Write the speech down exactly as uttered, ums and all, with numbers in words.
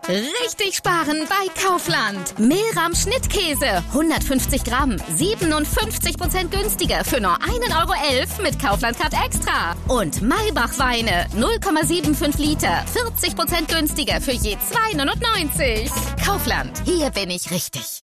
Richtig sparen bei Kaufland. Mehlrahm Schnittkäse, hundertfünfzig Gramm, siebenundfünfzig Prozent günstiger für nur ein Euro elf mit Kaufland Card Extra. Und Maybach Weine, null Komma fünfundsiebzig Liter, vierzig Prozent günstiger für je zwei Euro neunundneunzig. Kaufland, hier bin ich richtig.